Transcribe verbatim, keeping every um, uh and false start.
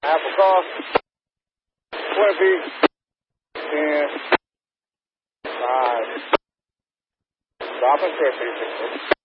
Apple car. twenty feet. ten. five. Stop and stretch.